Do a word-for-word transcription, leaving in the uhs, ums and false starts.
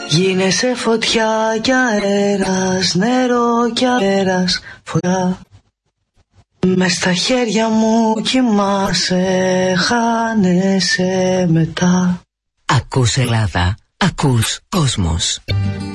Γίνεσαι φωτιά κι αέρας, νερό κι αέρας, φωτιά. Μες στα χέρια μου κοιμάσαι, χάνεσαι μετά. Ακούς Ελλάδα, ακούς κόσμος.